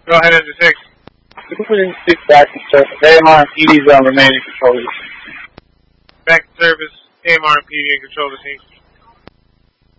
Go ahead, Engine 6. Engine 6 back to service. AMR and PD's remaining control. Back to service. AMR and PD in control of the scene.